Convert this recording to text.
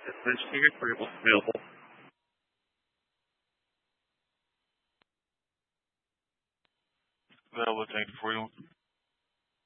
Mentioning it for available. Available, thank you for you.